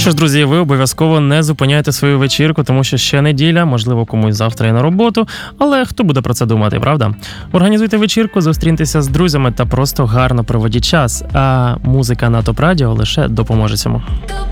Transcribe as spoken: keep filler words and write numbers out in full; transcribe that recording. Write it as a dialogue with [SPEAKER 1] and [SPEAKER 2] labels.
[SPEAKER 1] Що ж, друзі, ви обов'язково не зупиняйте свою вечірку, тому що ще неділя, можливо, комусь завтра і на роботу, але хто буде про це думати, правда? Організуйте вечірку, зустріньтеся з друзями та просто гарно проведіть час, а музика на Топ Радіо лише допоможе цьому.